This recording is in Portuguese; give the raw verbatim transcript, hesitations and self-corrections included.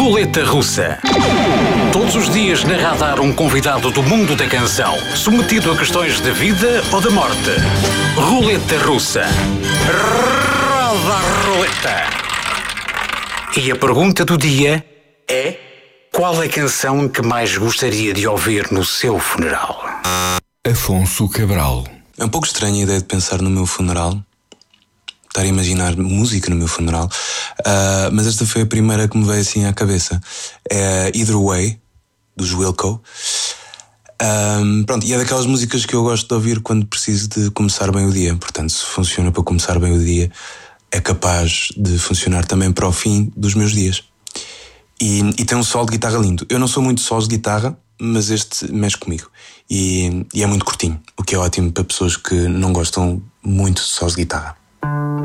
Roleta Russa. Todos os dias na Radar um convidado do mundo da canção, submetido a questões de vida ou de morte. Roleta Russa. Roda a roleta. E a pergunta do dia é: qual é a canção que mais gostaria de ouvir no seu funeral? Afonso Cabral. É um pouco estranha a ideia de pensar no meu funeral, estar a imaginar música no meu funeral, uh, mas esta foi a primeira que me veio assim à cabeça. É Either Way, dos Wilco. Um, pronto, e é daquelas músicas que eu gosto de ouvir quando preciso de começar bem o dia. Portanto, se funciona para começar bem o dia, é capaz de funcionar também para o fim dos meus dias. E, e tem um solo de guitarra lindo. Eu não sou muito solos de guitarra, mas este mexe comigo. E, e é muito curtinho, o que é ótimo para pessoas que não gostam muito de solos de guitarra.